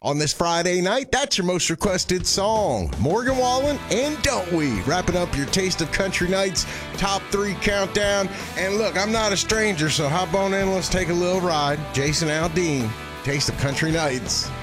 On this Friday night, that's your most requested song. Morgan Wallen and Don't We, wrapping up your Taste of Country Nights Top 3 countdown. And look, I'm not a stranger, so hop on in, let's take a little ride. Jason Aldean, Taste of Country Nights.